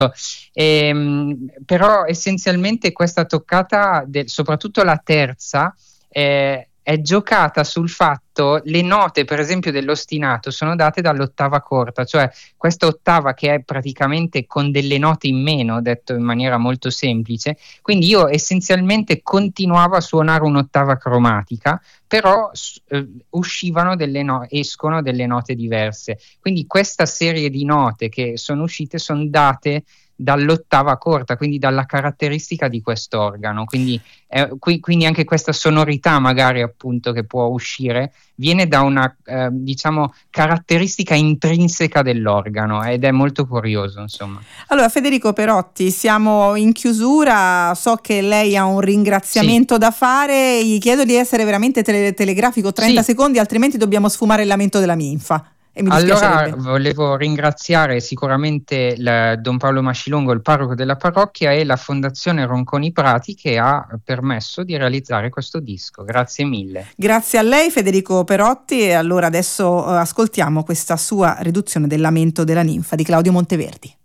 Però essenzialmente questa toccata, soprattutto la terza, è giocata sul fatto, le note per esempio dell'ostinato sono date dall'ottava corta, cioè questa ottava che è praticamente con delle note in meno, detto in maniera molto semplice, quindi io essenzialmente continuavo a suonare un'ottava cromatica, però escono delle note diverse, quindi questa serie di note che sono uscite sono date dall'ottava corta, quindi dalla caratteristica di quest'organo, quindi anche questa sonorità magari appunto che può uscire viene da una diciamo caratteristica intrinseca dell'organo, ed è molto curioso, insomma. Allora Federico Perotti, siamo in chiusura, so che lei ha un ringraziamento da fare, gli chiedo di essere veramente telegrafico, 30 secondi, altrimenti dobbiamo sfumare il lamento della ninfa. E mi dispiacerebbe. Allora, volevo ringraziare sicuramente Don Paolo Mascilongo, il parroco della parrocchia, e la Fondazione Ronconi Prati, che ha permesso di realizzare questo disco. Grazie mille. Grazie a lei Federico Perotti, e allora adesso ascoltiamo questa sua riduzione del lamento della ninfa di Claudio Monteverdi.